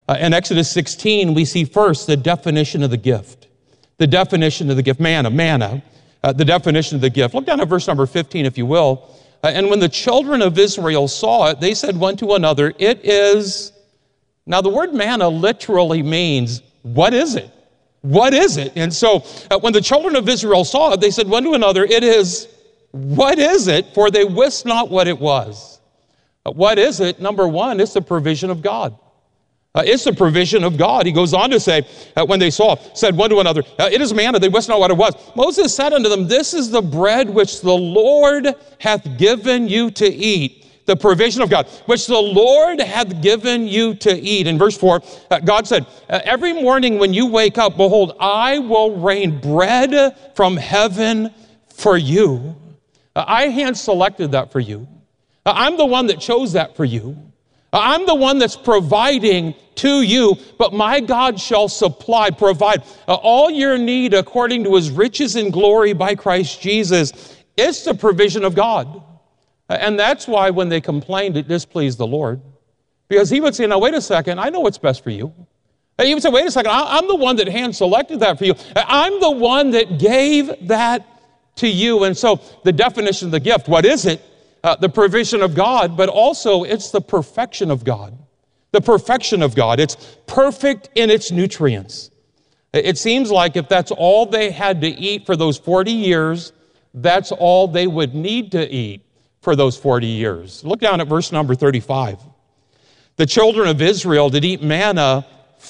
In Exodus 16, we see first the definition of the gift. The definition of the gift, manna, the definition of the gift. Look down at verse number 15, if you will. And when the children of Israel saw it, they said one to another, it is... Now, the word manna literally means, what is it? What is it? And so, when the children of Israel saw it, they said one to another, it is, what is it? For they wist not what it was. What is it? Number one, it's the provision of God. It's the provision of God. He goes on to say, when they saw, said one to another, it is manna, they wist not what it was. Moses said unto them, this is the bread which the Lord hath given you to eat. The provision of God, which the Lord hath given you to eat. In verse 4, God said, every morning when you wake up, behold, I will rain bread from heaven for you. I hand-selected that for you. I'm the one that chose that for you. I'm the one that's providing to you, but my God shall provide all your need according to his riches and glory by Christ Jesus. It's the provision of God. And that's why when they complained, it displeased the Lord. Because he would say, now wait a second, I know what's best for you. He would say, wait a second, I'm the one that hand-selected that for you. I'm the one that gave that to you. And so the definition of the gift, what is it? The provision of God, but also it's the perfection of God. The perfection of God. It's perfect in its nutrients. It seems like if that's all they had to eat for those 40 years, that's all they would need to eat for those 40 years. Look down at verse number 35. The children of Israel did eat manna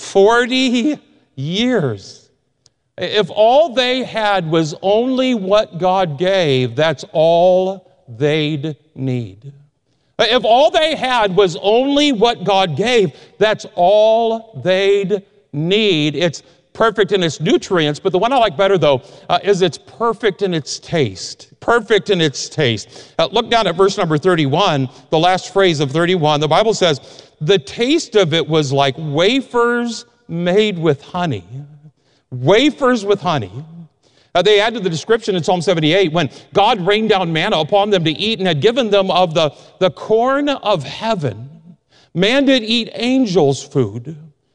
40 years. If all they had was only what God gave, that's all they'd need. If all they had was only what God gave, that's all they'd need. It's perfect in its nutrients, but the one I like better, though, is it's perfect in its taste. Perfect in its taste. Look down at verse number 31, the last phrase of 31. The Bible says, the taste of it was like wafers made with honey. Wafers with honey. They add to the description in Psalm 78, when God rained down manna upon them to eat and had given them of the corn of heaven. Man did eat angels' food.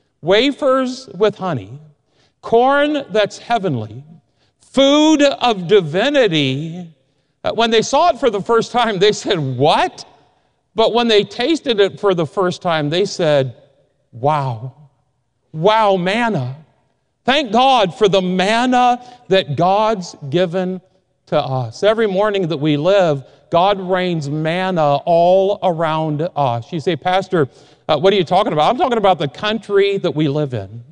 Wafers with honey. Corn that's heavenly, food of divinity. When they saw it for the first time, they said, what? But when they tasted it for the first time, they said, wow. Wow, manna. Thank God for the manna that God's given to us. Every morning that we live, God rains manna all around us. You say, Pastor, what are you talking about? I'm talking about the country that we live in.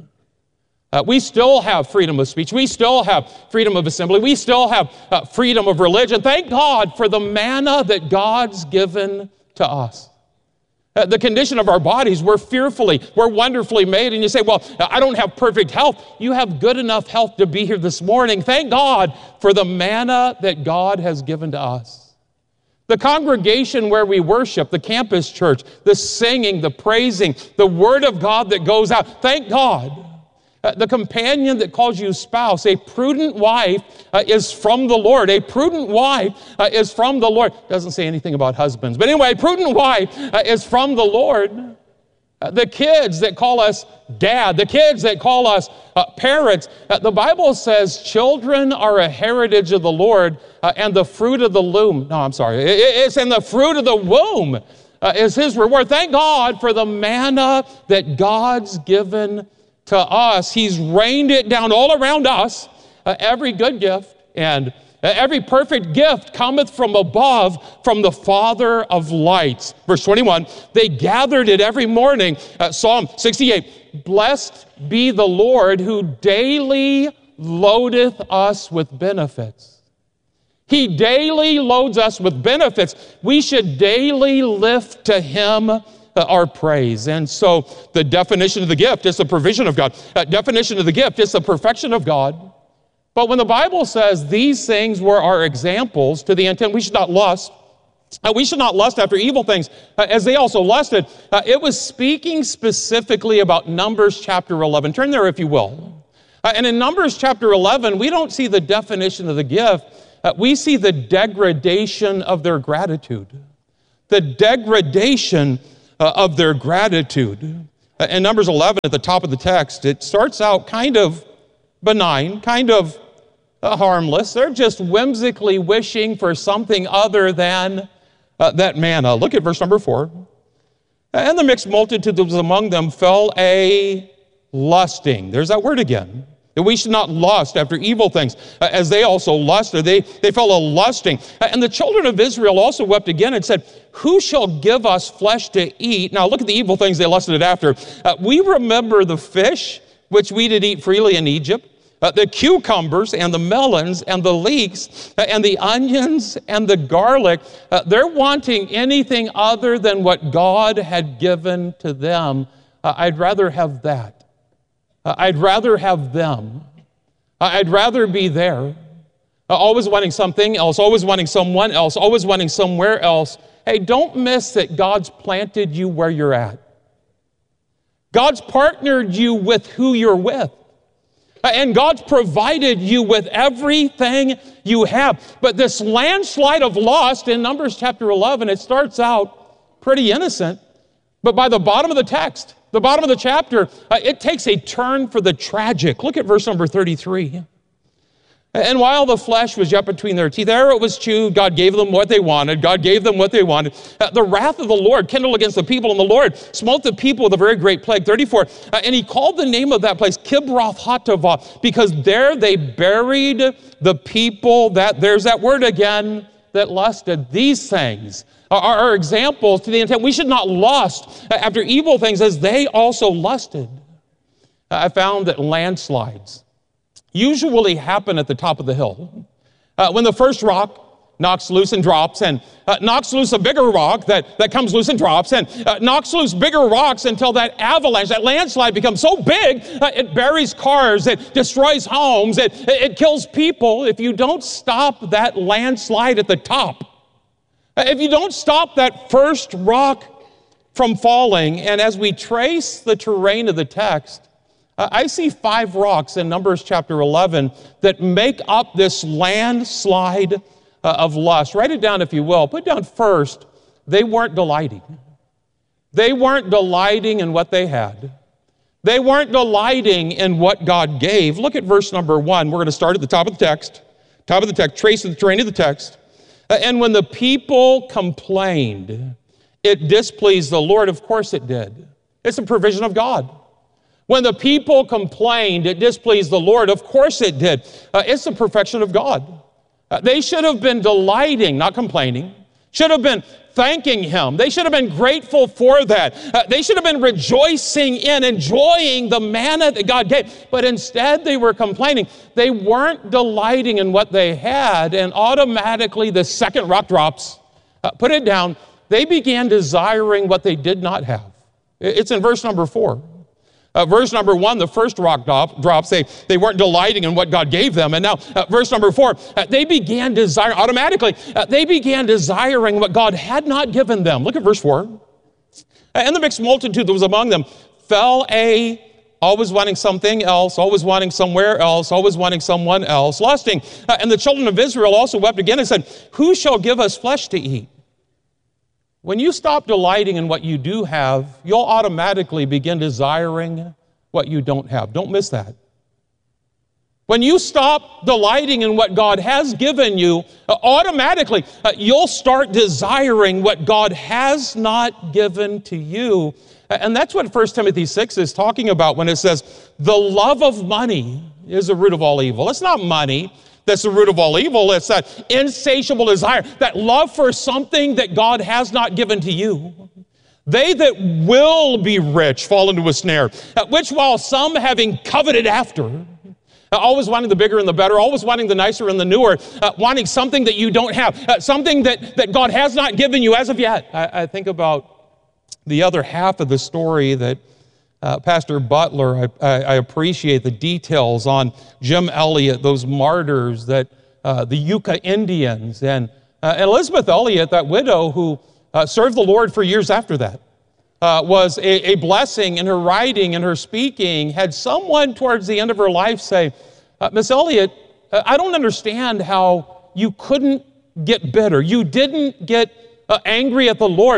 We still have freedom of speech. We still have freedom of assembly. We still have freedom of religion. Thank God for the manna that God's given to us. The condition of our bodies, we're wonderfully made. And you say, well, I don't have perfect health. You have good enough health to be here this morning. Thank God for the manna that God has given to us. The congregation where we worship, the campus church, the singing, the praising, the word of God that goes out. Thank God. The companion that calls you spouse, a prudent wife is from the Lord. A prudent wife is from the Lord. Doesn't say anything about husbands. But anyway, a prudent wife is from the Lord. The kids that call us dad, the kids that call us parents, the Bible says children are a heritage of the Lord and the fruit of the loom. No, I'm sorry. It's in the fruit of the womb is his reward. Thank God for the manna that God's given to us. He's rained it down all around us. Every good gift and every perfect gift cometh from above, from the Father of lights. Verse 21, they gathered it every morning. Psalm 68, blessed be the Lord who daily loadeth us with benefits. He daily loads us with benefits. We should daily lift to him our praise. And so the definition of the gift is the provision of God. Definition of the gift is the perfection of God. But when the Bible says these things were our examples to the intent we should not lust, we should not lust after evil things as they also lusted, it was speaking specifically about Numbers chapter 11. Turn there if you will. And in Numbers chapter 11, we don't see the definition of the gift. We see the degradation of their gratitude. The degradation of their gratitude. In Numbers 11, at the top of the text, it starts out kind of benign, kind of harmless. They're just whimsically wishing for something other than that manna. Look at verse number 4. And the mixed multitude that was among them fell a lusting. There's that word again. That we should not lust after evil things, as they also lusted. They fell a lusting. And the children of Israel also wept again and said, who shall give us flesh to eat? Now look at the evil things they lusted after. We remember the fish, which we did eat freely in Egypt, the cucumbers and the melons and the leeks and the onions and the garlic. They're wanting anything other than what God had given to them. I'd rather have that. I'd rather have them. I'd rather be there. Always wanting something else, always wanting someone else, always wanting somewhere else. Hey, don't miss that God's planted you where you're at. God's partnered you with who you're with. And God's provided you with everything you have. But this landslide of lust in Numbers chapter 11, it starts out pretty innocent. But by the bottom of the text, the bottom of the chapter, it takes a turn for the tragic. Look at verse number 33. And while the flesh was yet between their teeth, ere it was chewed, God gave them what they wanted. God gave them what they wanted. The wrath of the Lord kindled against the people, and the Lord smote the people with a very great plague. 34. And he called the name of that place Kibroth Hattaavah, because there they buried the people there's that word again, that lusted. These things are examples to the intent we should not lust after evil things as they also lusted. I found that landslides usually happen at the top of the hill. When the first rock knocks loose and drops, and knocks loose a bigger rock that comes loose and drops, and knocks loose bigger rocks until that avalanche, that landslide becomes so big, it buries cars, it destroys homes, it kills people. If you don't stop that landslide at the top, if you don't stop that first rock from falling, and as we trace the terrain of the text, I see 5 rocks in Numbers chapter 11 that make up this landslide of lust. Write it down if you will. Put down first, they weren't delighting. They weren't delighting in what they had. They weren't delighting in what God gave. Look at verse number 1. We're going to start at the top of the text, trace the terrain of the text. And when the people complained, it displeased the Lord. Of course it did. It's a provision of God. When the people complained, it displeased the Lord. Of course it did. It's the perfection of God. They should have been delighting, not complaining. Should have been thanking Him. They should have been grateful for that. They should have been rejoicing in, enjoying the manna that God gave. But instead, they were complaining. They weren't delighting in what they had, and automatically the second rock drops. Put it down. They began desiring what they did not have. It's in verse number 4. Verse number 1, the first rock drops. They weren't delighting in what God gave them. And now, verse number 4, they began desiring, automatically, they began desiring what God had not given them. Look at verse 4. And the mixed multitude that was among them fell always wanting something else, always wanting somewhere else, always wanting someone else, lusting. And the children of Israel also wept again and said, who shall give us flesh to eat? When you stop delighting in what you do have, you'll automatically begin desiring what you don't have. Don't miss that. When you stop delighting in what God has given you, automatically you'll start desiring what God has not given to you. And that's what 1 Timothy 6 is talking about when it says, the love of money is the root of all evil. It's not money that's the root of all evil. It's that insatiable desire, that love for something that God has not given to you. They that will be rich fall into a snare, which while some having coveted after, always wanting the bigger and the better, always wanting the nicer and the newer, wanting something that you don't have, something that God has not given you as of yet. I think about the other half of the story that Pastor Butler, I appreciate the details on Jim Elliot, those martyrs, that the Yucca Indians, and Elizabeth Elliot, that widow who served the Lord for years after that, was a blessing in her writing and her speaking. Had someone towards the end of her life say, Miss Elliot, I don't understand how you couldn't get bitter. You didn't get angry at the Lord.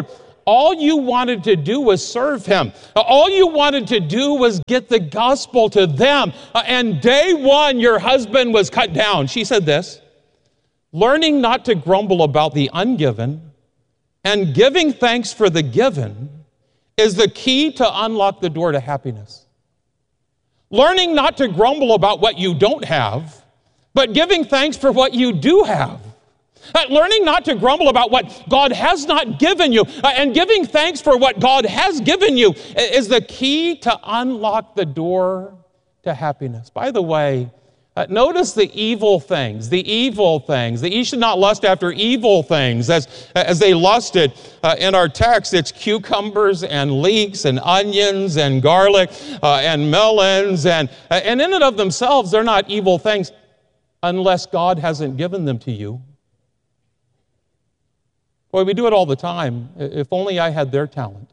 all you wanted to do was serve him. All you wanted to do was get the gospel to them. And day one, your husband was cut down. She said this, learning not to grumble about the ungiven and giving thanks for the given is the key to unlock the door to happiness. Learning not to grumble about what you don't have, but giving thanks for what you do have. Learning not to grumble about what God has not given you and giving thanks for what God has given you is the key to unlock the door to happiness. By the way, notice the evil things, that ye should not lust after evil things as they lusted in our text. It's cucumbers and leeks and onions and garlic and melons and in and of themselves, they're not evil things unless God hasn't given them to you. Boy, we do it all the time. If only I had their talent.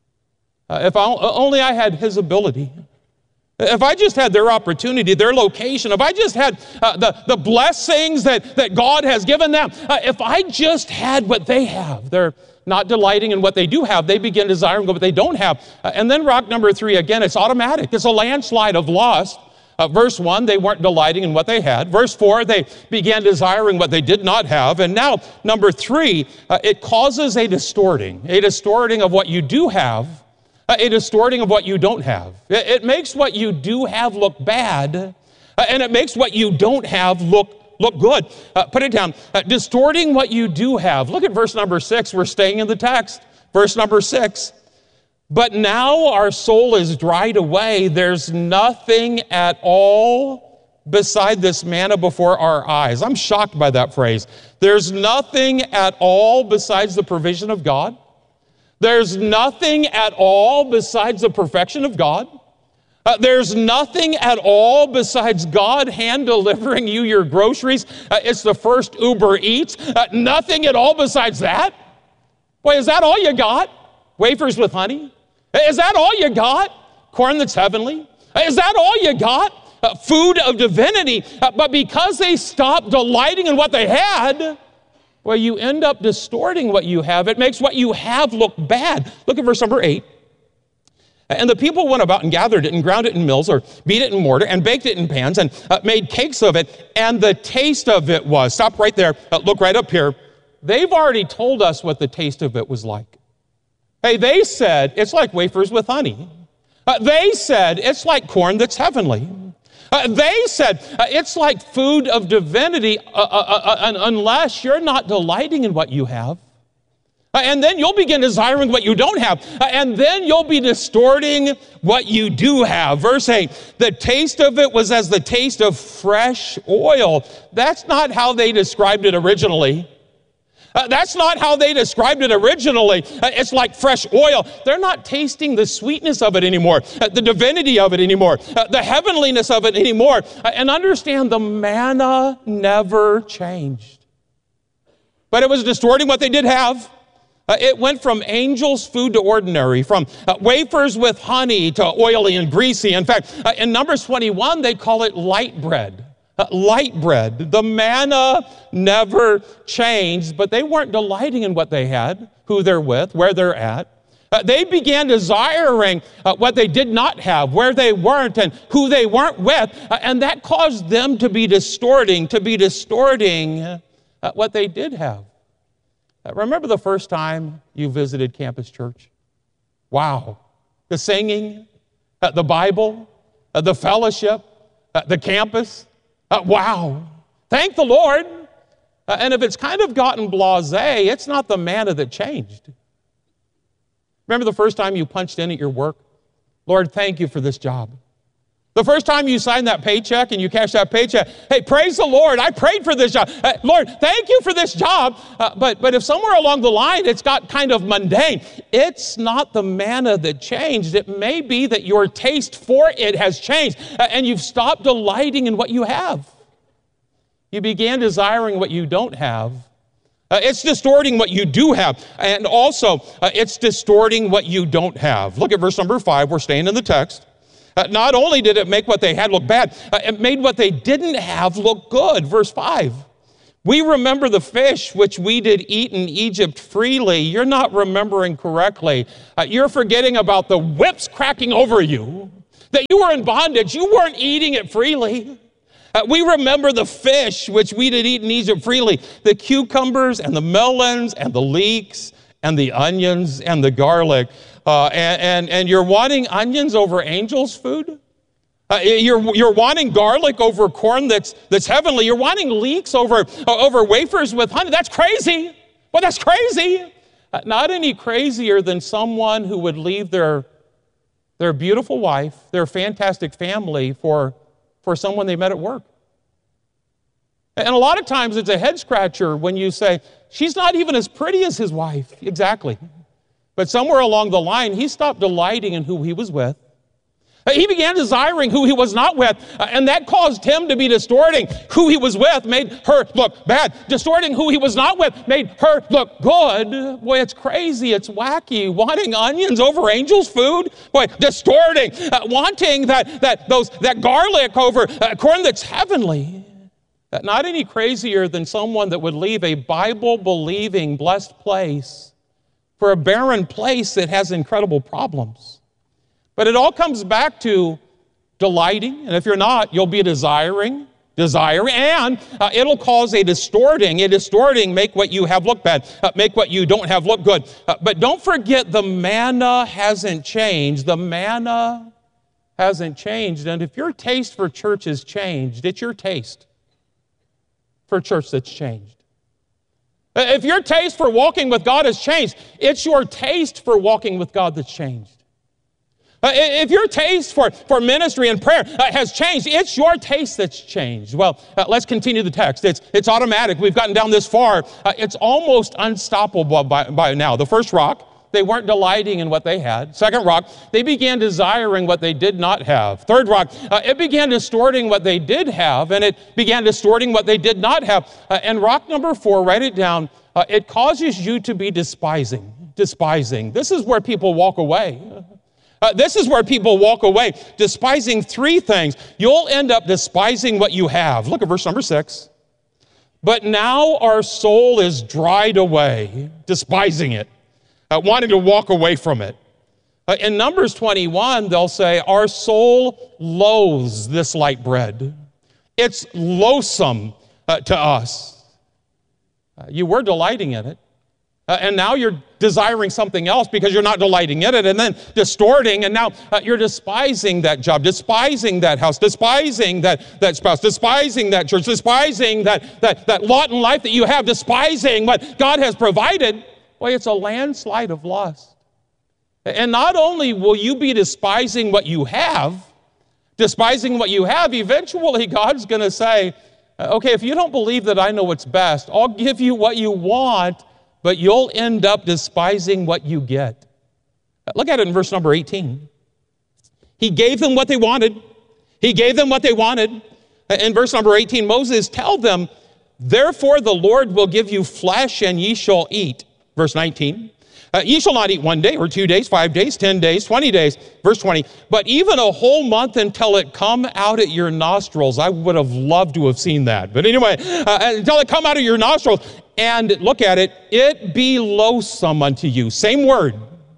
Only I had his ability. If I just had their opportunity, their location, if I just had the blessings that God has given them, if I just had what they have, they're not delighting in what they do have. They begin desiring what they don't have. And then rock number 3, again, it's automatic. It's a landslide of lust. Verse 1, they weren't delighting in what they had. Verse 4, they began desiring what they did not have. And now, number 3, it causes a distorting of what you do have, a distorting of what you don't have. It makes what you do have look bad, and it makes what you don't have look good. Put it down. Distorting what you do have. Look at verse number 6. We're staying in the text. Verse number 6. But now our soul is dried away. There's nothing at all beside this manna before our eyes. I'm shocked by that phrase. There's nothing at all besides the provision of God. There's nothing at all besides the perfection of God. There's nothing at all besides God hand delivering you your groceries. It's the first Uber Eats. Nothing at all besides that. Boy, is that all you got? Wafers with honey? Is that all you got? Corn that's heavenly? Is that all you got? Food of divinity. But because they stopped delighting in what they had, well, you end up distorting what you have. It makes what you have look bad. Look at verse number 8. And the people went about and gathered it and ground it in mills or beat it in mortar and baked it in pans and made cakes of it. And the taste of it was, stop right there, look right up here. They've already told us what the taste of it was like. Hey, they said it's like wafers with honey. They said it's like corn that's heavenly. They said it's like food of divinity unless you're not delighting in what you have. And then you'll begin desiring what you don't have. And then you'll be distorting what you do have. Verse 8, the taste of it was as the taste of fresh oil. That's not how they described it originally. That's not how they described it originally. It's like fresh oil. They're not tasting the sweetness of it anymore, the divinity of it anymore, the heavenliness of it anymore. And understand, the manna never changed. But it was distorting what they did have. It went from angels' food to ordinary, from wafers with honey to oily and greasy. In fact, in Numbers 21, they call it light bread. Light bread. The manna never changed, but they weren't delighting in what they had, who they're with, where they're at. They began desiring what they did not have, where they weren't, and who they weren't with, and that caused them to be distorting what they did have. Remember the first time you visited Campus Church? Wow. The singing, the Bible, the fellowship, the campus. Wow. Thank the Lord. And if it's kind of gotten blasé, it's not the manna that changed. Remember the first time you punched in at your work? Lord, thank you for this job. The first time you signed that paycheck and you cashed that paycheck, hey, praise the Lord, I prayed for this job. Lord, thank you for this job. But if somewhere along the line it's got kind of mundane, it's not the manna that changed. It may be that your taste for it has changed and you've stopped delighting in what you have. You began desiring what you don't have. It's distorting what you do have. And also, it's distorting what you don't have. Look at verse number 5. We're staying in the text. Not only did it make what they had look bad, it made what they didn't have look good. Verse 5. We remember the fish which we did eat in Egypt freely. You're not remembering correctly. You're forgetting about the whips cracking over you, that you were in bondage. You weren't eating it freely. We remember the fish which we did eat in Egypt freely, the cucumbers and the melons and the leeks and the onions and the garlic. And you're wanting onions over angels' food? You're wanting garlic over corn that's heavenly. You're wanting leeks over wafers with honey. That's crazy. Well, that's crazy. Not any crazier than someone who would leave their beautiful wife, their fantastic family for someone they met at work. And a lot of times it's a head scratcher when you say, she's not even as pretty as his wife. Exactly. But somewhere along the line, he stopped delighting in who he was with. He began desiring who he was not with, and that caused him to be distorting who he was with, made her look bad. Distorting who he was not with made her look good. Boy, it's crazy, it's wacky. Wanting onions over angels' food? Boy, distorting. Wanting that garlic over corn that's heavenly. Not any crazier than someone that would leave a Bible-believing, blessed place for a barren place that has incredible problems. But it all comes back to delighting, and if you're not, you'll be desiring, and it'll cause a distorting, make what you have look bad, make what you don't have look good. But don't forget, the manna hasn't changed. The manna hasn't changed, and if your taste for church has changed, it's your taste for church that's changed. If your taste for walking with God has changed, it's your taste for walking with God that's changed. If your taste for ministry and prayer has changed, it's your taste that's changed. Well, let's continue the text. It's automatic. We've gotten down this far. It's almost unstoppable by now. The first rock, they weren't delighting in what they had. Second rock, they began desiring what they did not have. Third rock, it began distorting what they did have, and it began distorting what they did not have. And rock number 4, write it down, it causes you to be despising. This is where people walk away. This is where people walk away, despising 3 things. You'll end up despising what you have. Look at verse number 6. But now our soul is dried away, despising it, wanting to walk away from it. In Numbers 21, they'll say, our soul loathes this light bread. It's loathsome to us. You were delighting in it. And now you're desiring something else because you're not delighting in it, and then distorting, and now you're despising that job, despising that house, despising that spouse, despising that church, despising that lot in life that you have, despising what God has provided. Boy, it's a landslide of lust. And not only will you be despising what you have, eventually God's going to say, okay, if you don't believe that I know what's best, I'll give you what you want, but you'll end up despising what you get. Look at it in verse number 18. He gave them what they wanted. In verse number 18, Moses, tell them, therefore the Lord will give you flesh and ye shall eat. Verse 19, ye shall not eat 1 day or 2 days, 5 days, 10 days, 20 days. Verse 20, but even a whole month until it come out at your nostrils. I would have loved to have seen that. But anyway, until it come out of your nostrils. And look at it, it be loathsome unto you. Same word.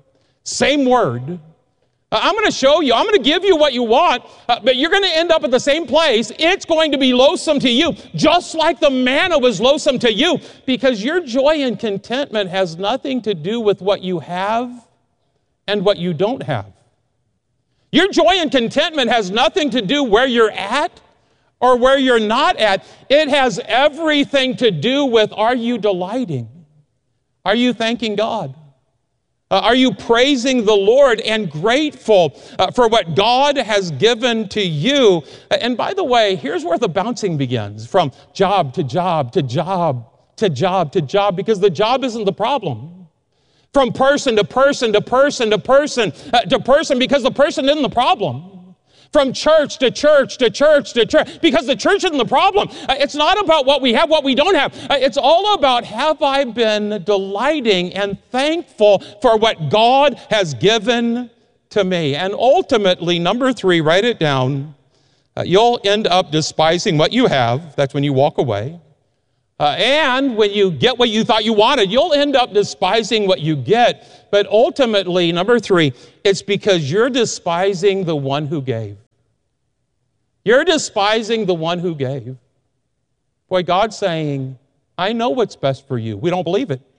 I'm going to show you, I'm going to give you what you want, but you're going to end up at the same place. It's going to be loathsome to you, just like the manna was loathsome to you, because your joy and contentment has nothing to do with what you have and what you don't have. Your joy and contentment has nothing to do where you're at or where you're not at. It has everything to do with, are you delighting? Are you thanking God? Are you praising the Lord and grateful for what God has given to you? And by the way, here's where the bouncing begins, from job to job to job to job to job, because the job isn't the problem. From person to person to person to person to person, because the person isn't the problem. From church to church to church to church, because the church isn't the problem. It's not about what we have, what we don't have. It's all about, have I been delighting and thankful for what God has given to me? And ultimately, number 3, write it down, you'll end up despising what you have. That's when you walk away. And when you get what you thought you wanted, you'll end up despising what you get. But ultimately, number 3, it's because you're despising the one who gave. You're despising the one who gave. Boy, God's saying, I know what's best for you. We don't believe it.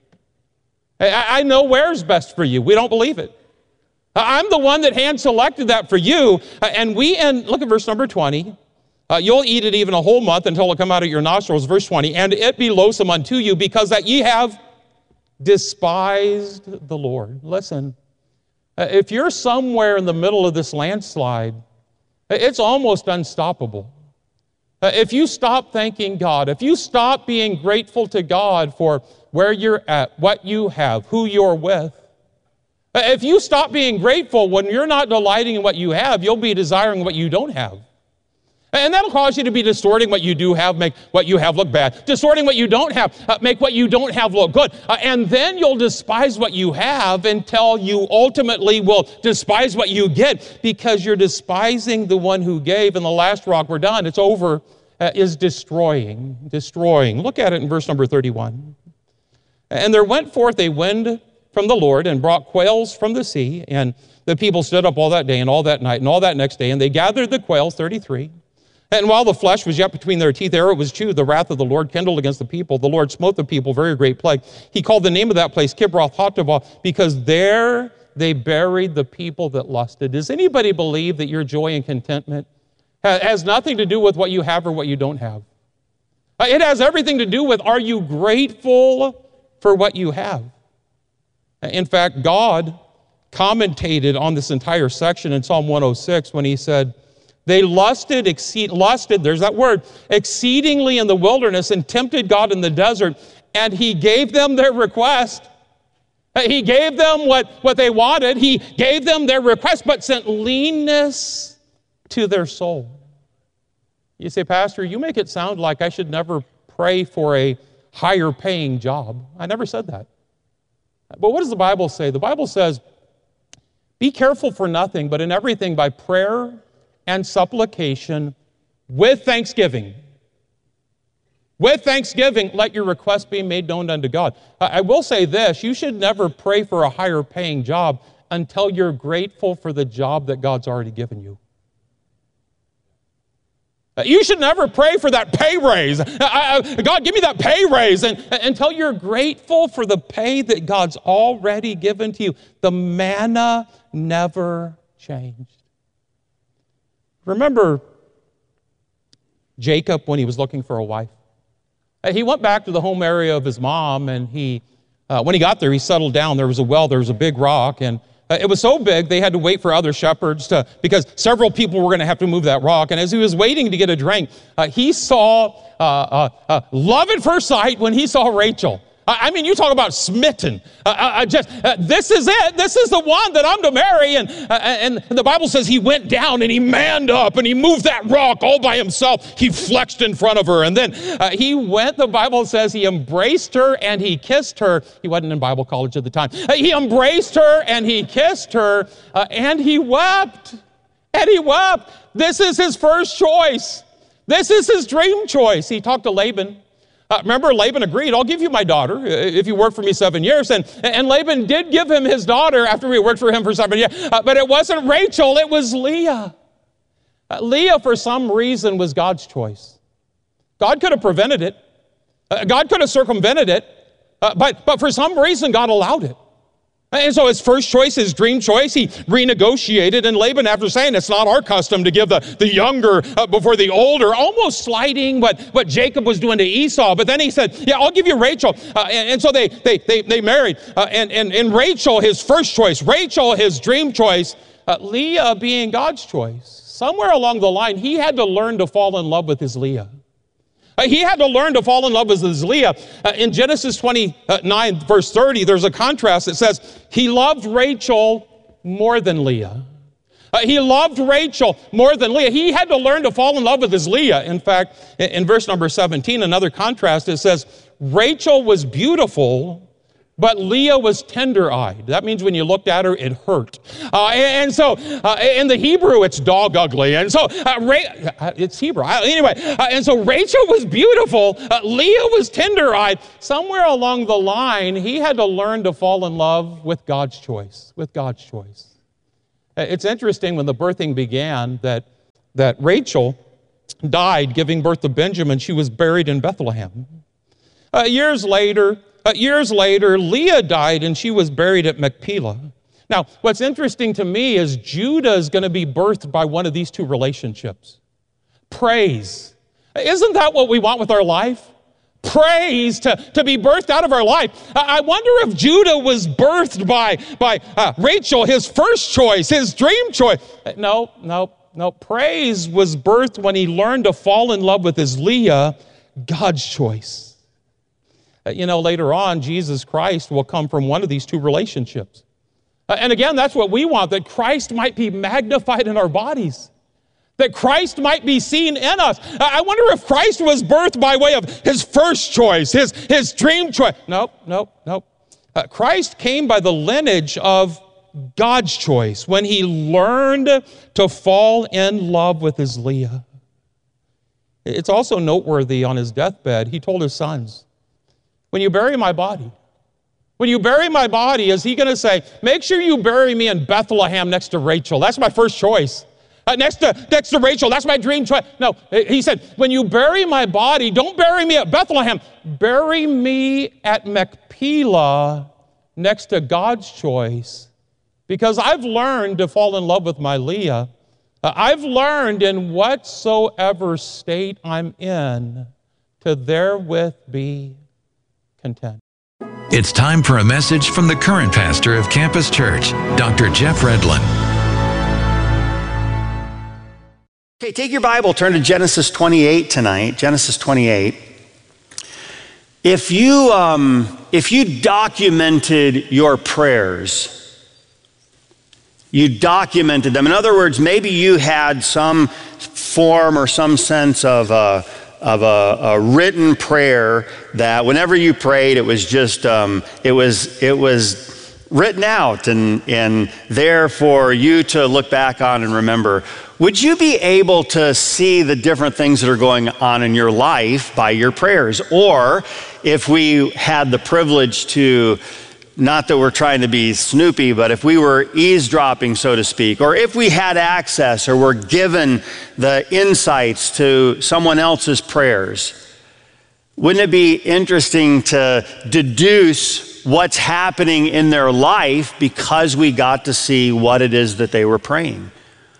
I know where's best for you. We don't believe it. I'm the one that hand-selected that for you. And look at verse number 20. You'll eat it even a whole month until it come out of your nostrils. Verse 20, and it be loathsome unto you because that ye have despised the Lord. Listen, if you're somewhere in the middle of this landslide, it's almost unstoppable. If you stop thanking God, if you stop being grateful to God for where you're at, what you have, who you're with, if you stop being grateful when you're not delighting in what you have, you'll be desiring what you don't have. And that'll cause you to be distorting what you do have, make what you have look bad. Distorting what you don't have, make what you don't have look good. And then you'll despise what you have until you ultimately will despise what you get because you're despising the one who gave. And the last rock, we're done, it's over, is destroying. Look at it in verse number 31. And there went forth a wind from the Lord and brought quails from the sea. And the people stood up all that day and all that night and all that next day. And they gathered the quails, 33. And while the flesh was yet between their teeth, ere it was chewed, the wrath of the Lord kindled against the people. The Lord smote the people, very great plague. He called the name of that place Kibroth Hattaavah, because there they buried the people that lusted. Does anybody believe that your joy and contentment has nothing to do with what you have or what you don't have? It has everything to do with, are you grateful for what you have? In fact, God commentated on this entire section in Psalm 106 when he said, they lusted, there's that word, exceedingly in the wilderness and tempted God in the desert, and he gave them their request. He gave them what they wanted. He gave them their request, but sent leanness to their soul. You say, Pastor, you make it sound like I should never pray for a higher paying job. I never said that. But what does the Bible say? The Bible says, be careful for nothing, but in everything by prayer and supplication with thanksgiving. With thanksgiving, let your request be made known unto God. I will say this, you should never pray for a higher paying job until you're grateful for the job that God's already given you. You should never pray for that pay raise. God, give me that pay raise. And until you're grateful for the pay that God's already given to you. The manna never changed. Remember Jacob when he was looking for a wife? He went back to the home area of his mom, and when he got there, he settled down. There was a well, there was a big rock, and it was so big they had to wait for other shepherds because several people were going to have to move that rock. And as he was waiting to get a drink, he saw love at first sight when he saw Rachel. I mean, you talk about smitten. This is it. This is the one that I'm to marry. And the Bible says he went down and he manned up and he moved that rock all by himself. He flexed in front of her. And then he went, the Bible says he embraced her and he kissed her. He wasn't in Bible college at the time. He embraced her and he kissed her and he wept. And he wept. This is his first choice. This is his dream choice. He talked to Laban. Remember, Laban agreed, I'll give you my daughter if you work for me 7 years. And Laban did give him his daughter after he worked for him for 7 years. But it wasn't Rachel, it was Leah. Leah, for some reason, was God's choice. God could have prevented it. God could have circumvented it. But for some reason, God allowed it. And so his first choice, his dream choice, he renegotiated. And Laban, after saying it's not our custom to give the younger before the older, almost slighting what Jacob was doing to Esau. But then he said, yeah, I'll give you Rachel. And so they married. And Rachel, his first choice, Rachel, his dream choice, Leah being God's choice. Somewhere along the line, he had to learn to fall in love with his Leah. He had to learn to fall in love with his Leah. In Genesis 29, verse 30, there's a contrast that says, he loved Rachel more than Leah. He loved Rachel more than Leah. He had to learn to fall in love with his Leah. In fact, in verse number 17, another contrast, it says, Rachel was beautiful, but Leah was tender-eyed. That means when you looked at her, it hurt. And so in the Hebrew, it's dog ugly. And so it's Hebrew. And so Rachel was beautiful. Leah was tender-eyed. Somewhere along the line, he had to learn to fall in love with God's choice, It's interesting when the birthing began that Rachel died giving birth to Benjamin. She was buried in Bethlehem. Years later, Leah died and she was buried at Machpelah. Now, what's interesting to me is Judah is going to be birthed by one of these two relationships. Praise. Isn't that what we want with our life? Praise to be birthed out of our life. I wonder if Judah was birthed by Rachel, his first choice, his dream choice. No. Praise was birthed when he learned to fall in love with his Leah, God's choice. Later on, Jesus Christ will come from one of these two relationships. And again, that's what we want, that Christ might be magnified in our bodies, that Christ might be seen in us. I wonder if Christ was birthed by way of his first choice, his dream choice. Nope. Christ came by the lineage of God's choice when he learned to fall in love with his Leah. It's also noteworthy on his deathbed, he told his sons, when you bury my body, is he going to say, make sure you bury me in Bethlehem next to Rachel? That's my first choice. Next to Rachel, that's my dream choice. No, he said, when you bury my body, don't bury me at Bethlehem. Bury me at Machpelah next to God's choice. Because I've learned to fall in love with my Leah. I've learned in whatsoever state I'm in to therewith be content. It's time for a message from the current pastor of Campus Church, Dr. Jeff Redlin. Okay, take your Bible, turn to Genesis 28 tonight, Genesis 28. If you documented your prayers, you documented them. In other words, maybe you had some form or some sense of a written prayer that whenever you prayed, it was just it was written out and there for you to look back on and remember. Would you be able to see the different things that are going on in your life by your prayers? Or if we had the privilege to, not that we're trying to be snoopy, but if we were eavesdropping, so to speak, or if we had access or were given the insights to someone else's prayers, wouldn't it be interesting to deduce what's happening in their life because we got to see what it is that they were praying?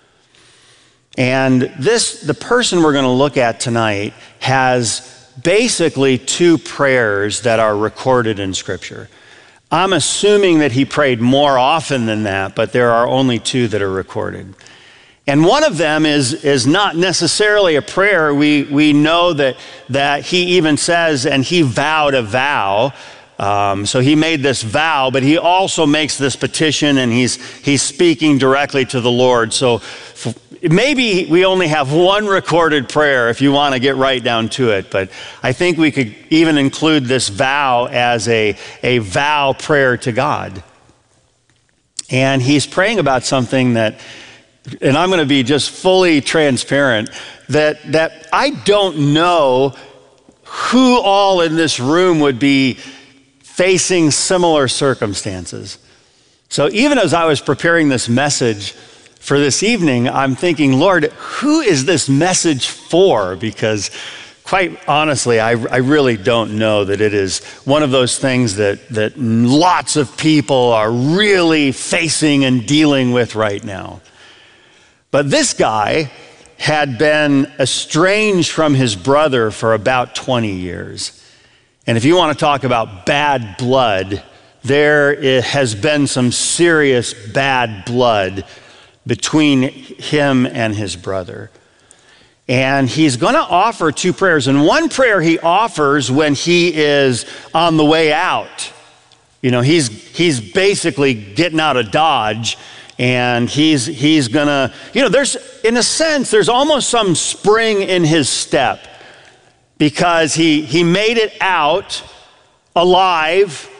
And the person we're going to look at tonight has basically two prayers that are recorded in Scripture. I'm assuming that he prayed more often than that, but there are only two that are recorded. And one of them is not necessarily a prayer. We know that he even says, and he vowed a vow. So he made this vow, but he also makes this petition, and he's speaking directly to the Lord. So maybe we only have one recorded prayer if you want to get right down to it, but I think we could even include this vow as a vow prayer to God. And he's praying about something that, and I'm going to be just fully transparent, that I don't know who all in this room would be facing similar circumstances. So even as I was preparing this message for this evening, I'm thinking, Lord, who is this message for? Because quite honestly, I really don't know that it is one of those things that lots of people are really facing and dealing with right now. But this guy had been estranged from his brother for about 20 years. And if you want to talk about bad blood, there has been some serious bad blood between him and his brother. And he's going to offer two prayers. And one prayer he offers when he is on the way out. You know, he's basically getting out of Dodge, and he's going to, you know, there's, in a sense, there's almost some spring in his step, because he made it out alive,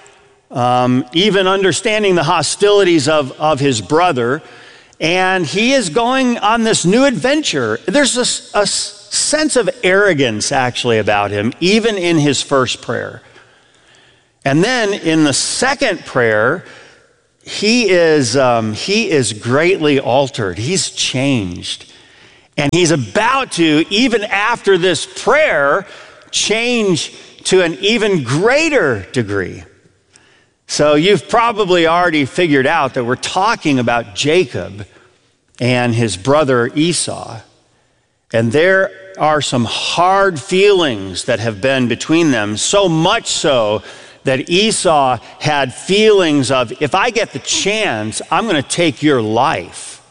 even understanding the hostilities of his brother. And he is going on this new adventure. There's a sense of arrogance actually about him, even in his first prayer. And then in the second prayer, he is greatly altered. He's changed. And he's about to, even after this prayer, change to an even greater degree. So you've probably already figured out that we're talking about Jacob and his brother Esau. And there are some hard feelings that have been between them, so much so that Esau had feelings of, if I get the chance, I'm going to take your life.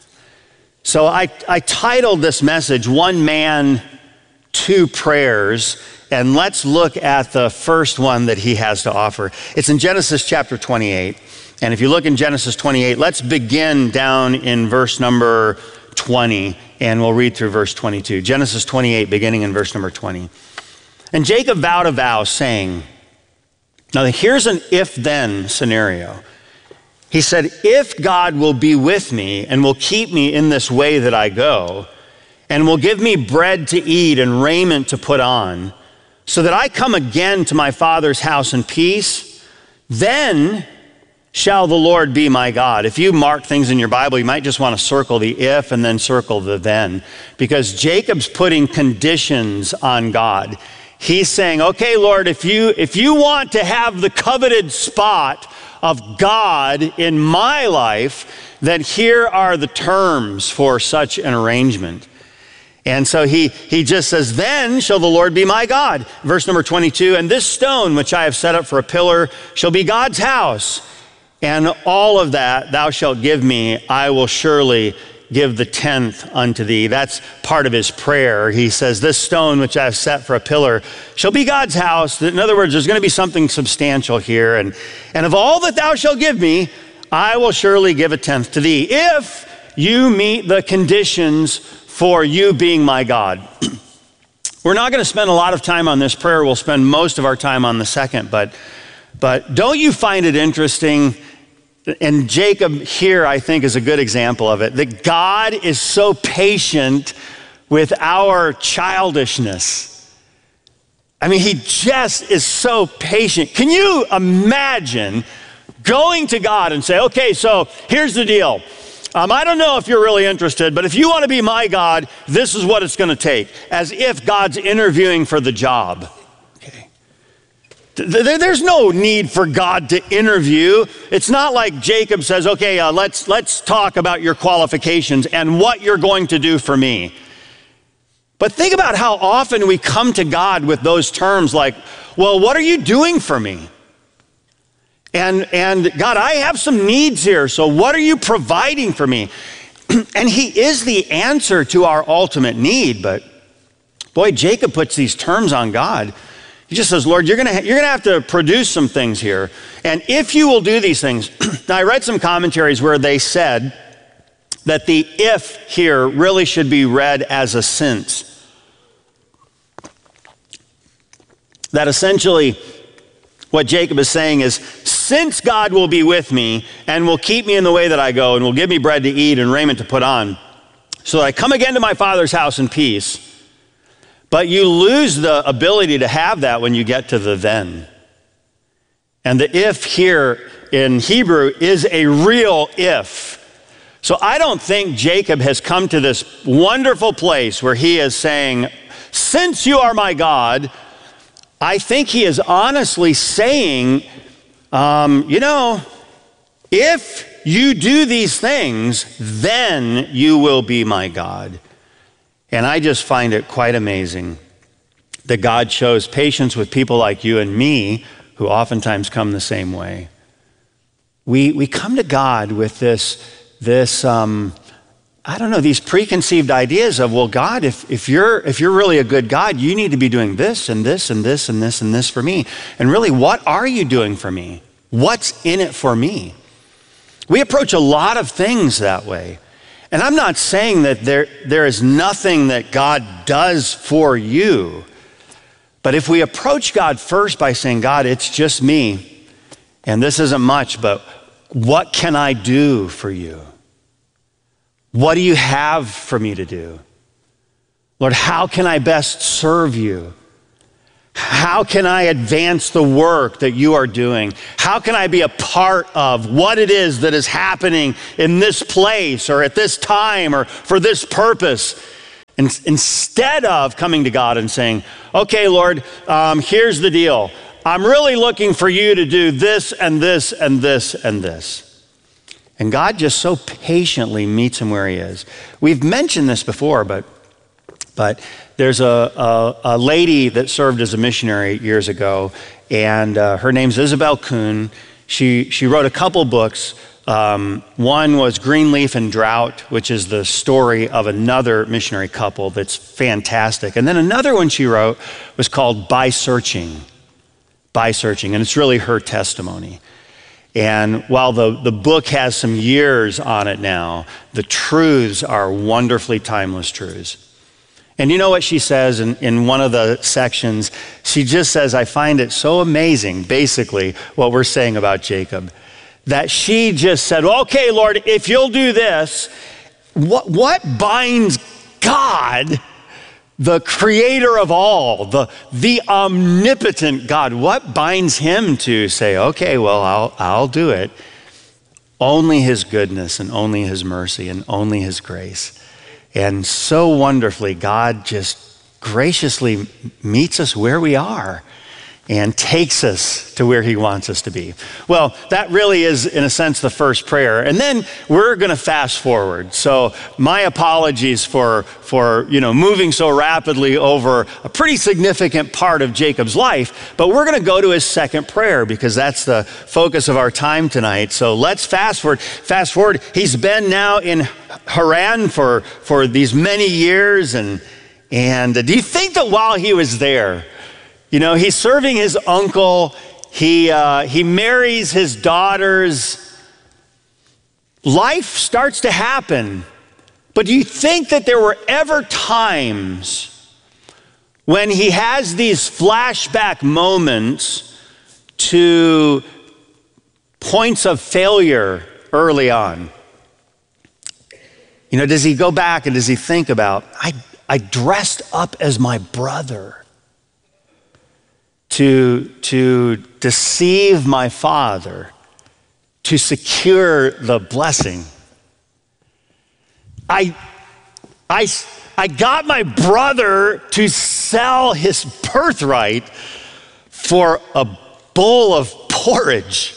So I titled this message, One Man, Two Prayers, and let's look at the first one that he has to offer. It's in Genesis chapter 28. And if you look in Genesis 28, let's begin down in verse number 20, and we'll read through verse 22. Genesis 28, beginning in verse number 20. And Jacob vowed a vow, saying, now here's an if-then scenario. He said, if God will be with me and will keep me in this way that I go, and will give me bread to eat and raiment to put on, so that I come again to my father's house in peace, then shall the Lord be my God. If you mark things in your Bible, you might just want to circle the if and then circle the then, because Jacob's putting conditions on God. He's saying, okay, Lord, if you want to have the coveted spot of God in my life, then here are the terms for such an arrangement. And so he just says, then shall the Lord be my God. Verse number 22, and this stone which I have set up for a pillar shall be God's house. And all of that thou shalt give me, I will surely give the 10th unto thee. That's part of his prayer. He says, this stone which I have set for a pillar shall be God's house. In other words, there's going to be something substantial here. And of all that thou shalt give me, I will surely give a 10th to thee, if you meet the conditions for you being my God. We're not going to spend a lot of time on this prayer. We'll spend most of our time on the second, but don't you find it interesting? And Jacob here, I think, is a good example of it, that God is so patient with our childishness. I mean, he just is so patient. Can you imagine going to God and say, okay, so here's the deal. I don't know if you're really interested, but if you want to be my God, this is what it's going to take, as if God's interviewing for the job. Okay. There's no need for God to interview. It's not like Jacob says, okay, let's talk about your qualifications and what you're going to do for me. But think about how often we come to God with those terms like, well, what are you doing for me? And God, I have some needs here, so what are you providing for me? And he is the answer to our ultimate need, but boy, Jacob puts these terms on God. He just says, Lord, you're gonna have to produce some things here. And if you will do these things, now I read some commentaries where they said that the if here really should be read as a since. That essentially what Jacob is saying is, since God will be with me and will keep me in the way that I go and will give me bread to eat and raiment to put on, so that I come again to my father's house in peace. But you lose the ability to have that when you get to the then. And the if here in Hebrew is a real if. So I don't think Jacob has come to this wonderful place where he is saying, since you are my God, I think he is honestly saying, if you do these things, then you will be my God. And I just find it quite amazing that God shows patience with people like you and me, who oftentimes come the same way. We come to God with these preconceived ideas of, well, God, if you're really a good God, you need to be doing this and this and this and this and this for me. And really, what are you doing for me? What's in it for me? We approach a lot of things that way. And I'm not saying that there is nothing that God does for you. But if we approach God first by saying, God, it's just me, And this isn't much, but what can I do for you? What do you have for me to do? Lord, how can I best serve you? How can I advance the work that you are doing? How can I be a part of what it is that is happening in this place or at this time or for this purpose? And instead of coming to God and saying, okay, Lord, here's the deal. I'm really looking for you to do this and this and this and this. And God just so patiently meets him where he is. We've mentioned this before, but there's a lady that served as a missionary years ago, and her name's Isabel Kuhn. She wrote a couple books. One was Green Leaf and Drought, which is the story of another missionary couple that's fantastic. And then another one she wrote was called By Searching, and it's really her testimony. And while the book has some years on it now, the truths are wonderfully timeless truths. And you know what she says in one of the sections? She just says, I find it so amazing, basically, what we're saying about Jacob, that she just said, okay, Lord, if you'll do this, what binds God, the creator of all, the omnipotent God, what binds him to say, okay, well, I'll do it? Only his goodness and only his mercy and only his grace. And so wonderfully, God just graciously meets us where we are and takes us to where he wants us to be. Well, that really is, in a sense, the first prayer. And then we're going to fast forward. So my apologies for moving so rapidly over a pretty significant part of Jacob's life. But we're going to go to his second prayer because that's the focus of our time tonight. So let's fast forward. Fast forward. He's been now in Haran for these many years. And do you think that while he was there, he's serving his uncle. He marries his daughters. Life starts to happen. But do you think that there were ever times when he has these flashback moments to points of failure early on? Does he go back and does he think about, I dressed up as my brother to deceive my father, to secure the blessing. I got my brother to sell his birthright for a bowl of porridge.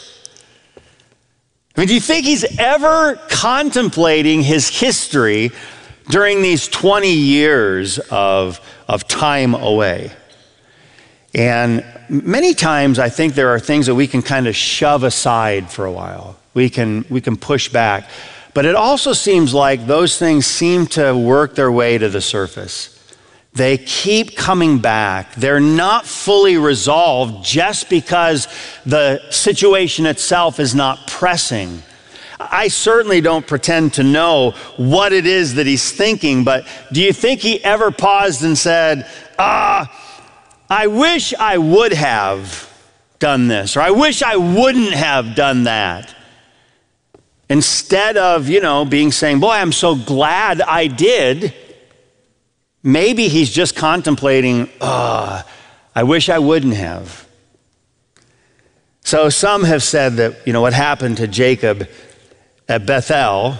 Do you think he's ever contemplating his history during these 20 years of time away? And many times I think there are things that we can kind of shove aside for a while. We can push back. But it also seems like those things seem to work their way to the surface. They keep coming back. They're not fully resolved just because the situation itself is not pressing. I certainly don't pretend to know what it is that he's thinking, but do you think he ever paused and said, I wish I would have done this, or I wish I wouldn't have done that? Instead of, saying, boy, I'm so glad I did, maybe he's just contemplating, I wish I wouldn't have. So some have said that, what happened to Jacob at Bethel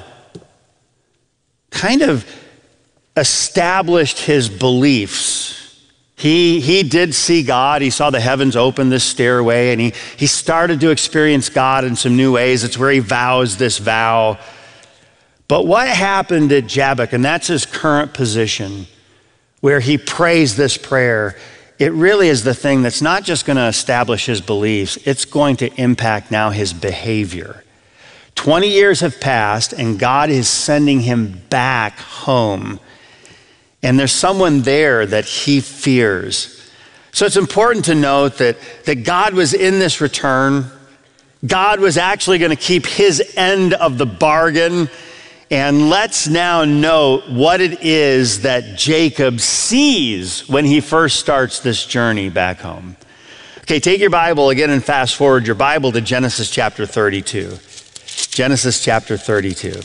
kind of established his beliefs. He did see God. He saw the heavens open, this stairway, and he started to experience God in some new ways. It's where he vows this vow. But what happened at Jabbok, and that's his current position, where he prays this prayer, it really is the thing that's not just going to establish his beliefs, it's going to impact now his behavior. 20 years have passed, and God is sending him back home. And there's someone there that he fears. So it's important to note that God was in this return. God was actually going to keep his end of the bargain. And let's now note what it is that Jacob sees when he first starts this journey back home. Okay, take your Bible again and fast forward your Bible to Genesis chapter 32. Genesis chapter 32.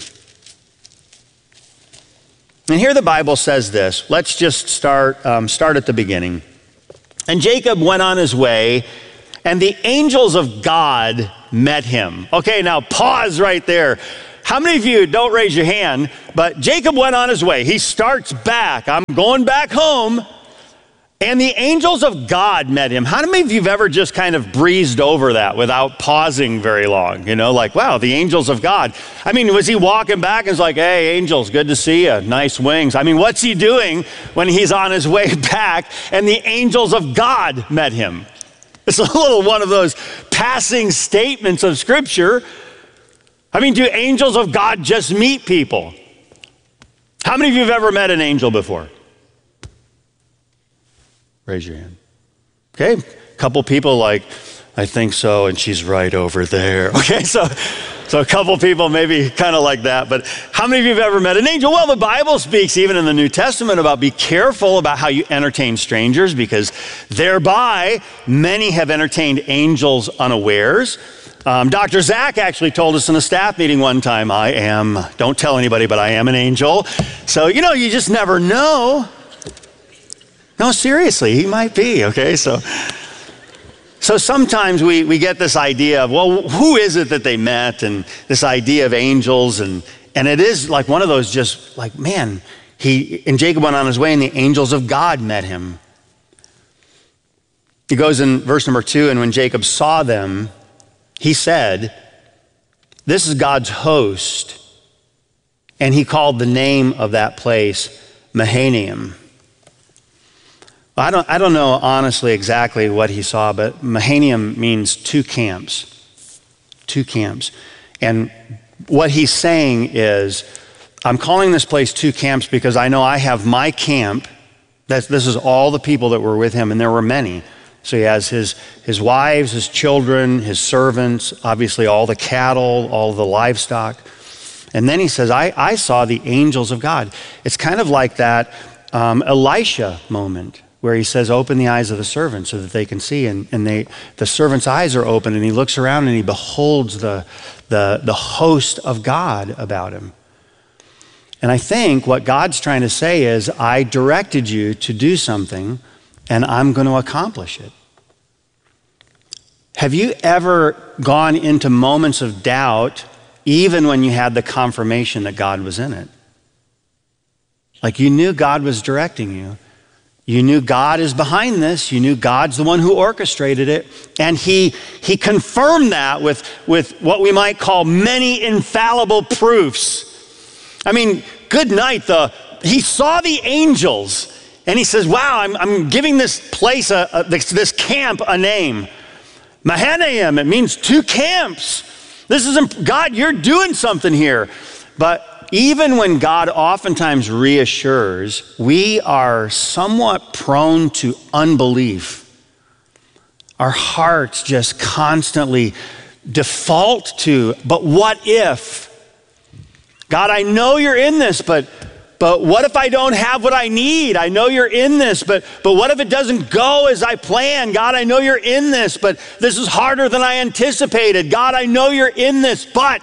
And here the Bible says this. Let's just start at the beginning. And Jacob went on his way, and the angels of God met him. Okay, now pause right there. How many of you, don't raise your hand, but Jacob went on his way. He starts back. I'm going back home. And the angels of God met him. How many of you have ever just kind of breezed over that without pausing very long? You know, like, wow, the angels of God. I mean, was he walking back and was like, hey, angels, good to see you. Nice wings. I mean, what's he doing when he's on his way back and the angels of God met him? It's a little one of those passing statements of Scripture. I mean, do angels of God just meet people? How many of you have ever met an angel before? Raise your hand. Okay, a couple people like, I think so, and she's right over there. Okay, so a couple people maybe kind of like that, but how many of you have ever met an angel? Well, the Bible speaks even in the New Testament about be careful about how you entertain strangers, because thereby many have entertained angels unawares. Dr. Zach actually told us in a staff meeting one time, don't tell anybody, but I am an angel. So, you know, you just never know. No, seriously, he might be, okay? So sometimes we get this idea of, well, who is it that they met? And this idea of angels, and it is like one of those just like, man, and Jacob went on his way and the angels of God met him. He goes in verse number 2, and when Jacob saw them, he said, this is God's host. And he called the name of that place Mahanaim. I don't know honestly exactly what he saw, but Mahanaim means two camps. Two camps. And what he's saying is, I'm calling this place two camps because I know I have my camp. This is all the people that were with him, and there were many. So he has his wives, his children, his servants, obviously all the cattle, all the livestock. And then he says, I saw the angels of God. It's kind of like that Elisha moment, where he says, open the eyes of the servant so that they can see. And the servant's eyes are open, and he looks around and he beholds the host of God about him. And I think what God's trying to say is, I directed you to do something, and I'm going to accomplish it. Have you ever gone into moments of doubt, even when you had the confirmation that God was in it? Like you knew God was directing you. You knew God is behind this. You knew God's the one who orchestrated it. And he confirmed that with what we might call many infallible proofs. I mean, good night. He saw the angels and he says, wow, I'm giving this place, this camp a name. Mahanaim, it means two camps. God, you're doing something here. But even when God oftentimes reassures, we are somewhat prone to unbelief. Our hearts just constantly default to, but what if? God, I know you're in this, but what if I don't have what I need? I know you're in this, but what if it doesn't go as I planned? God, I know you're in this, but this is harder than I anticipated. God, I know you're in this, but...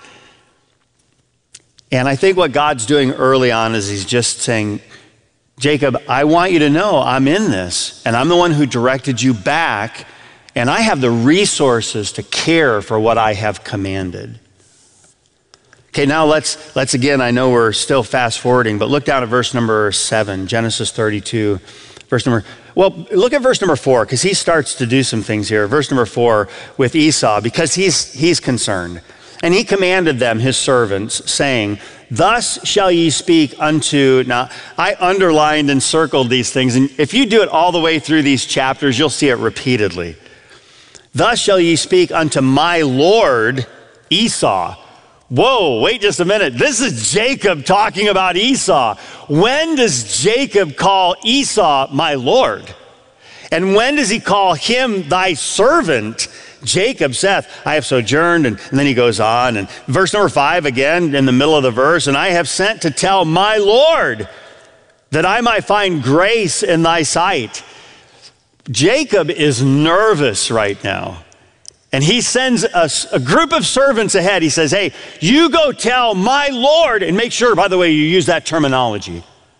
And I think what God's doing early on is he's just saying, Jacob, I want you to know I'm in this, and I'm the one who directed you back, and I have the resources to care for what I have commanded. Okay, now let's again, I know we're still fast forwarding, but look down at verse number 7, Genesis 32, look at verse number 4, because he starts to do some things here. Verse number 4 with Esau, because he's concerned. And he commanded them, his servants, saying, thus shall ye speak unto... Now, I underlined and circled these things, and if you do it all the way through these chapters, you'll see it repeatedly. Thus shall ye speak unto my Lord Esau. Whoa, wait just a minute. This is Jacob talking about Esau. When does Jacob call Esau my Lord? And when does he call him thy servant? Jacob saith, I have sojourned, and then he goes on. And verse number 5 again, in the middle of the verse, and I have sent to tell my Lord that I might find grace in thy sight. Jacob is nervous right now. And he sends a group of servants ahead. He says, hey, you go tell my Lord, and make sure, by the way, you use that terminology.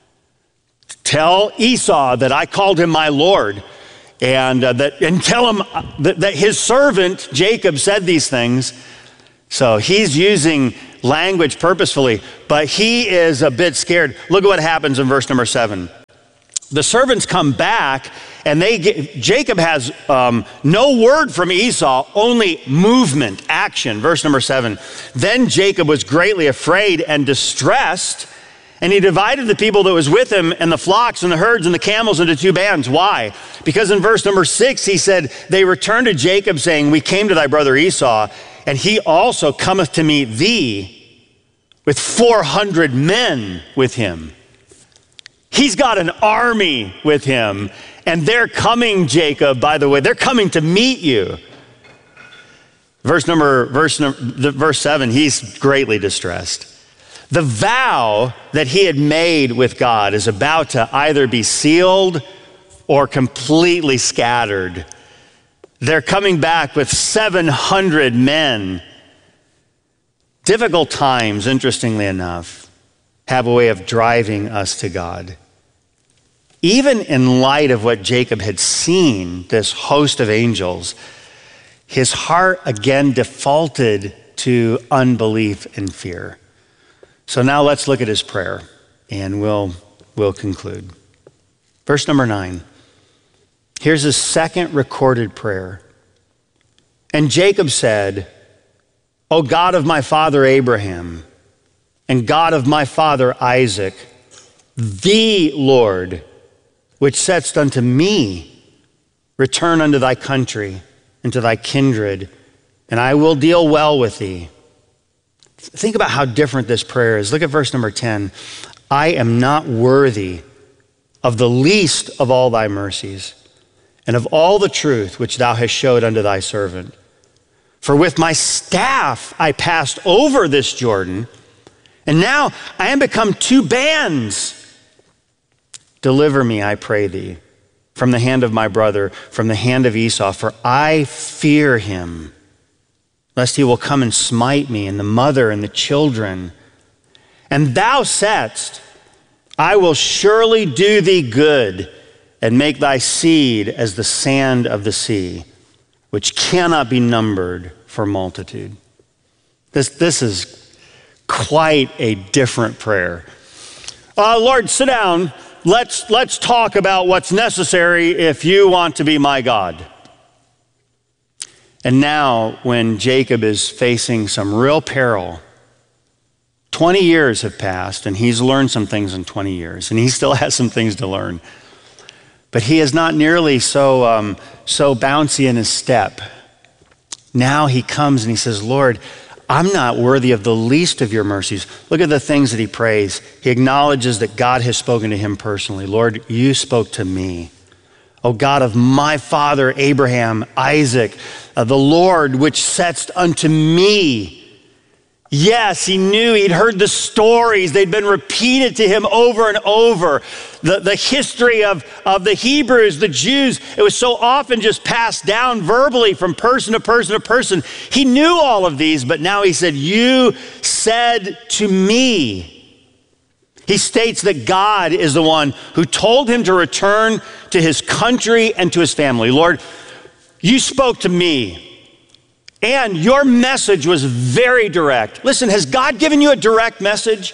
Tell Esau that I called him my Lord, and tell him that his servant Jacob said these things. So he's using language purposefully, but he is a bit scared. Look at what happens in verse number 7. The servants come back, and Jacob has no word from Esau, only movement, action. Verse number 7. Then Jacob was greatly afraid and distressed, and he divided the people that was with him and the flocks and the herds and the camels into 2 bands. Why? Because in verse number 6, he said, they returned to Jacob saying, we came to thy brother Esau, and he also cometh to meet thee with 400 men with him. He's got an army with him, and they're coming, Jacob, by the way, they're coming to meet you. Verse 7, he's greatly distressed. The vow that he had made with God is about to either be sealed or completely scattered. They're coming back with 700 men. Difficult times, interestingly enough, have a way of driving us to God. Even in light of what Jacob had seen, this host of angels, his heart again defaulted to unbelief and fear. So now let's look at his prayer, and we'll conclude. Verse number 9. Here's his second recorded prayer. And Jacob said, O God of my father Abraham, and God of my father Isaac, the Lord, which saidst unto me, return unto thy country and to thy kindred, and I will deal well with thee. Think about how different this prayer is. Look at verse number 10. I am not worthy of the least of all thy mercies, and of all the truth which thou hast showed unto thy servant. For with my staff I passed over this Jordan, and now I am become 2 bands. Deliver me, I pray thee, from the hand of my brother, from the hand of Esau, for I fear him, lest he will come and smite me, and the mother and the children. And thou saidst, I will surely do thee good, and make thy seed as the sand of the sea, which cannot be numbered for multitude. This is quite a different prayer. Lord, sit down. Let's talk about what's necessary if you want to be my God. And now, when Jacob is facing some real peril, 20 years have passed, and he's learned some things in 20 years, and he still has some things to learn. But he is not nearly so bouncy in his step. Now he comes and he says, Lord, I'm not worthy of the least of your mercies. Look at the things that he prays. He acknowledges that God has spoken to him personally. Lord, you spoke to me. O God of my father Abraham, Isaac, the Lord which saidst unto me. Yes, he knew, he'd heard the stories. They'd been repeated to him over and over. The history of the Hebrews, the Jews, it was so often just passed down verbally from person to person to person. He knew all of these, but now he said, you said to me. He states that God is the one who told him to return to his country and to his family. Lord, you spoke to me. And your message was very direct. Listen, has God given you a direct message?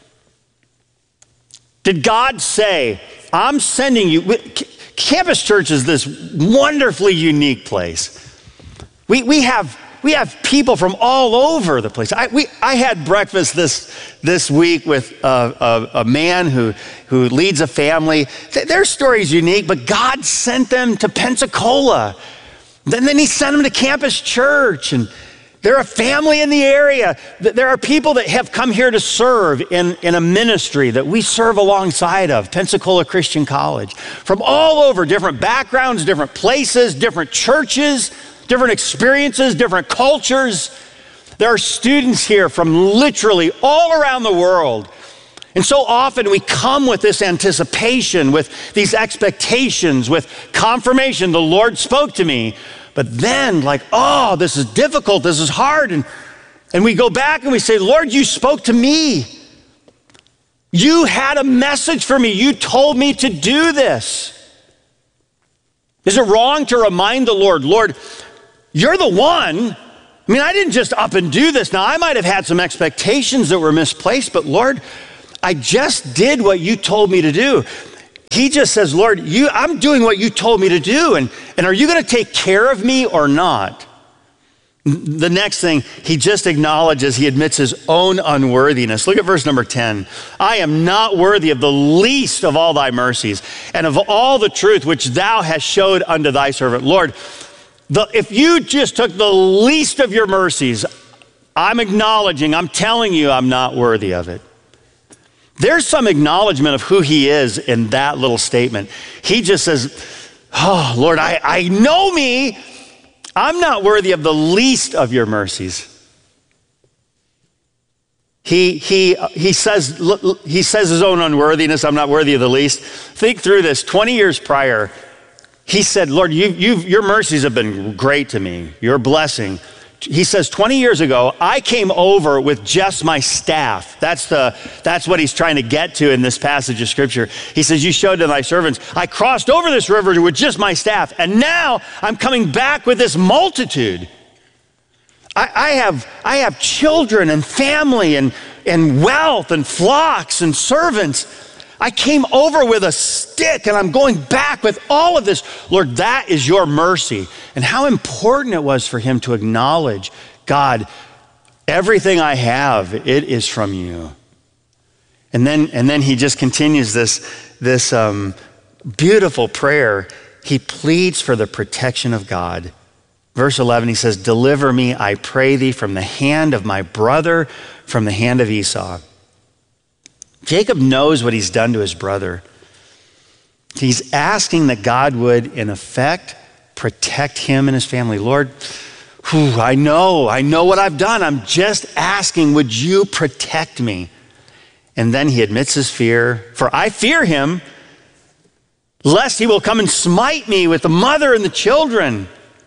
Did God say, I'm sending you? Campus Church is this wonderfully unique place. We have people from all over the place. I had breakfast this week with a man who leads a family. Their story is unique, but God sent them to Pensacola. Then he sent them to Campus Church, and they're a family in the area. There are people that have come here to serve in a ministry that we serve alongside of, Pensacola Christian College, from all over, different backgrounds, different places, different churches, different experiences, different cultures. There are students here from literally all around the world. And so often we come with this anticipation, with these expectations, with confirmation, the Lord spoke to me. But then like, oh, this is difficult, this is hard. And we go back and we say, Lord, you spoke to me. You had a message for me. You told me to do this. Is it wrong to remind the Lord, Lord, you're the one. I mean, I didn't just up and do this. Now, I might have had some expectations that were misplaced, but Lord, I just did what you told me to do. He just says, Lord, I'm doing what you told me to do. And are you going to take care of me or not? The next thing, he just acknowledges, he admits his own unworthiness. Look at verse number 10. I am not worthy of the least of all thy mercies and of all the truth which thou hast showed unto thy servant. Lord, if you just took the least of your mercies, I'm acknowledging, I'm telling you I'm not worthy of it. There's some acknowledgement of who he is in that little statement. He just says, oh, Lord, I know me. I'm not worthy of the least of your mercies. He says his own unworthiness. I'm not worthy of the least. Think through this. 20 years prior, he said, Lord, your mercies have been great to me. Your blessing. He says, 20 years ago, I came over with just my staff. That's what he's trying to get to in this passage of scripture. He says, you showed to thy servants, I crossed over this river with just my staff. And now I'm coming back with this multitude. I have children and family and wealth and flocks and servants. I came over with a stick and I'm going back with all of this. Lord, that is your mercy. And how important it was for him to acknowledge, God, everything I have, it is from you. And then he just continues this beautiful prayer. He pleads for the protection of God. Verse 11, he says, deliver me, I pray thee, from the hand of my brother, from the hand of Esau. Jacob knows what he's done to his brother. He's asking that God would, in effect, protect him and his family. Lord, I know what I've done. I'm just asking, would you protect me? And then he admits his fear. For I fear him, lest he will come and smite me with the mother and the children.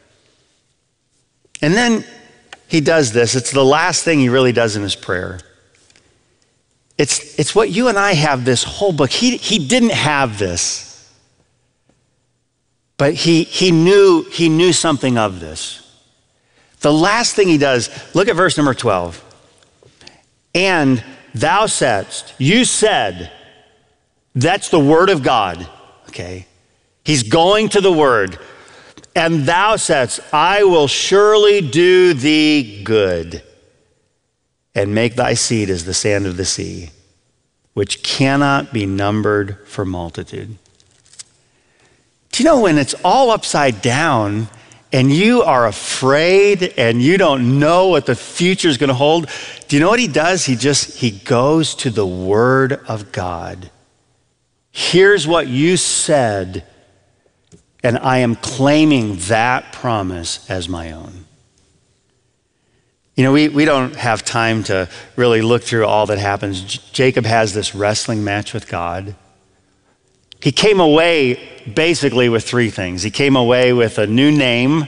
And then he does this. It's the last thing he really does in his prayer. It's what you and I have, this whole book. He didn't have this, but he knew something of this. The last thing he does, look at verse number 12. And thou saidst, you said, that's the word of God, okay? He's going to the word. And thou saidst, I will surely do thee good, and make thy seed as the sand of the sea, which cannot be numbered for multitude. Do you know when it's all upside down and you are afraid and you don't know what the future is going to hold? Do you know what he does? He goes to the word of God. Here's what you said, and I am claiming that promise as my own. You know, we don't have time to really look through all that happens. Jacob has this wrestling match with God. He came away basically with three things. He came away with a new name.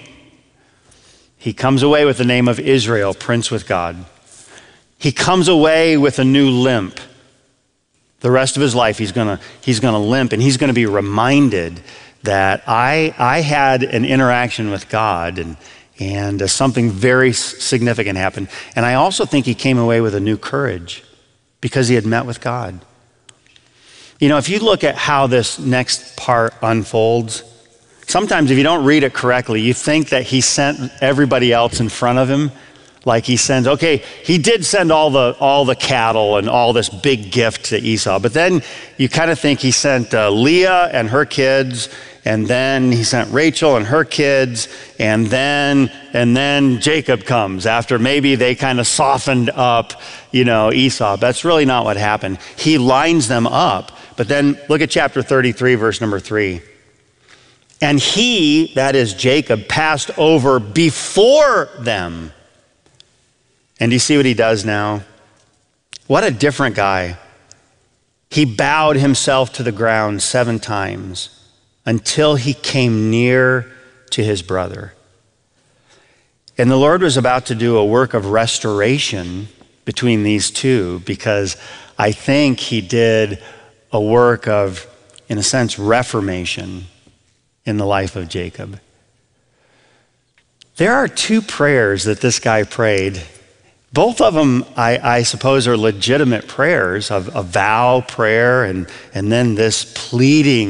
He comes away with the name of Israel, prince with God. He comes away with a new limp. The rest of his life, he's gonna limp, and he's gonna be reminded that I had an interaction with God, and something very significant happened. And I also think he came away with a new courage because he had met with God. You know, if you look at how this next part unfolds, sometimes if you don't read it correctly, you think that he sent everybody else in front of him. Like he sends, okay, he did send all the cattle and all this big gift to Esau, but then you kind of think he sent Leah and her kids, and then he sent Rachel and her kids, and then Jacob comes after maybe they kind of softened up, Esau. That's really not what happened. He lines them up, but then look at chapter 33, verse number 3. And he, that is Jacob, passed over before them. And do you see what he does now? What a different guy. He bowed himself to the ground 7 times until he came near to his brother. And the Lord was about to do a work of restoration between these two, because I think he did a work of, in a sense, reformation in the life of Jacob. There are 2 prayers that this guy prayed. Both of them, I suppose, are legitimate prayers, of a vow prayer and then this pleading